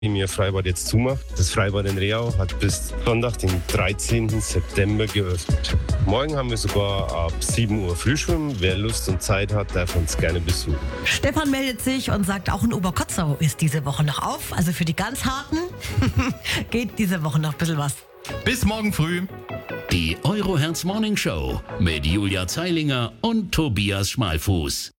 Ihr Freibad jetzt zumacht. Das Freibad in Reau hat bis Sonntag, den 13. September geöffnet. Morgen haben wir sogar ab 7 Uhr Frühschwimmen. Wer Lust und Zeit hat, darf uns gerne besuchen. Stefan meldet sich und sagt, auch in Oberkotzau ist diese Woche noch auf. Also für die ganz Harten geht diese Woche noch ein bisschen was. Bis morgen früh. Die Euroherz Morning Show mit Julia Zeilinger und Tobias Schmalfuß.